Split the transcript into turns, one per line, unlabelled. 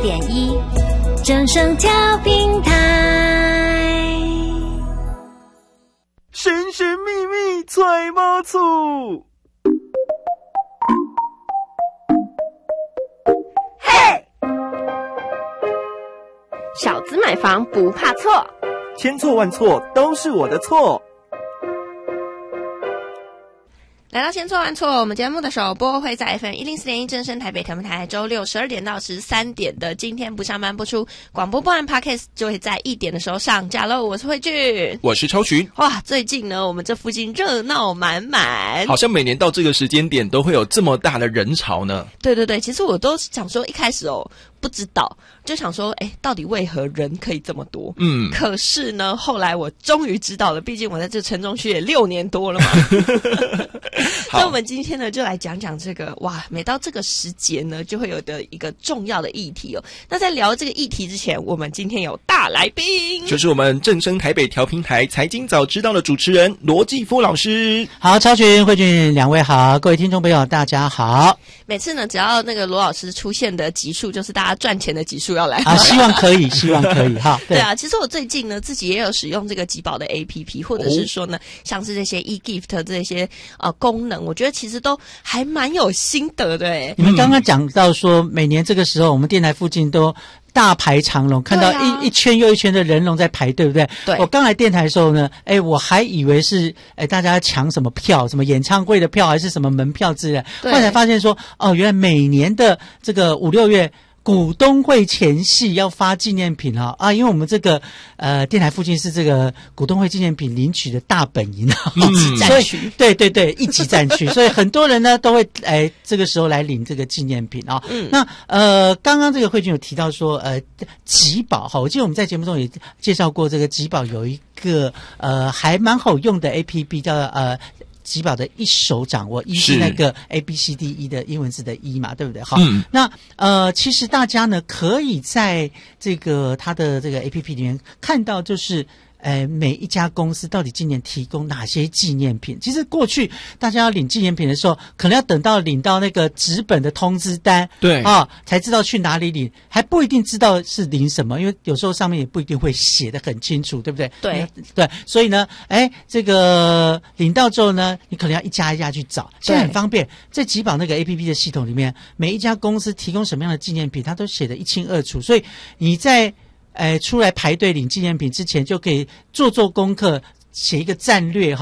104.1正声调频台，
神神秘秘揣猫醋。
嘿，小子买房不怕错，
千错万错都是我的错。
来到千错万错，我们节目的首播会在 FM104.1正声台北调频台，周六12点到13点的今天不上班不出广播播案 Podcast 就会在1点的时候上架喽。我是慧俊，
我是超群。
哇，最近呢，我们这附近热闹满满，
好像每年到这个时间点都会有这么大的人潮呢。
对对对，其实我都想说，一开始不知道，就想说，到底为何人可以这么多？可是呢，后来我终于知道了，毕竟我在这城中区也6年多了嘛。所以我们今天呢，就来讲讲这个哇，每到这个时节呢，就会有的一个重要的议题哦。那在聊这个议题之前，我们今天有大来宾，
就是我们正声台北调频台财经早知道的主持人罗继夫老师。
好，超群、慧俊两位好，各位听众朋友大家好。
每次呢，只要那个罗老师出现的集数，就是大家赚钱的集数要来
啊，希望可以，希望可以哈。
对啊，其实我最近呢，自己也有使用这个集保的 APP， 或者是说呢，像是这些 eGift 这些功能，我觉得其实都还蛮有心得的诶。
你们刚刚讲到说，每年这个时候，我们电台附近都大排长龙，看到一圈又一圈的人龙在排队，对不对？
对。
我刚来电台的时候呢，我还以为是大家抢什么票，什么演唱会的票，还是什么门票之类的。后来才发现说，原来每年的这个5、6月股东会前夕要发纪念品啊，因为我们这个电台附近是这个股东会纪念品领取的大本营
一级战区，
对对对，一级战区，所以很多人呢都会这个时候来领这个纪念品啊。那刚刚这个慧君有提到说集保哈，我记得我们在节目中也介绍过，这个集保有一个还蛮好用的 APP 叫集保的一手掌握，一是那个 ABCDE 的英文字的一嘛，对不对？好，那其实大家呢可以在这个它的这个 APP 里面看到，就是每一家公司到底今年提供哪些纪念品。其实过去大家要领纪念品的时候，可能要等到领到那个纸本的通知单，
对
才知道去哪里领，还不一定知道是领什么，因为有时候上面也不一定会写得很清楚，对不对？
对
对，所以呢，这个领到之后呢，你可能要一家一家去找，现在很方便，在集保那个 APP 的系统里面，每一家公司提供什么样的纪念品，它都写得一清二楚，所以你在出来排队领纪念品之前，就可以做功课，写一个战略